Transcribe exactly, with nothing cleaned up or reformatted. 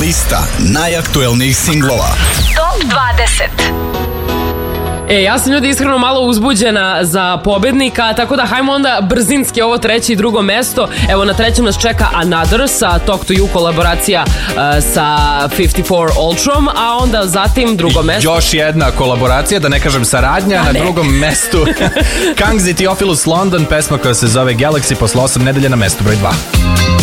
Lista najaktuelnijih singlova. Top dvadeset. E, ja sam ljudi iskreno malo uzbuđena za pobednika, tako da hajmo onda brzinski ovo treće i drugo mesto. Evo na trećem nas čeka Another sa Talk to You kolaboracija uh, sa pedeset četiri Ultrom, a onda zatim drugo mesto. Još jedna kolaboracija, da ne kažem saradnja, na drugom mestu Kangs i Theophilus London, pesma koja se zove Galaxy, posle osam nedelja na mestu broj dva.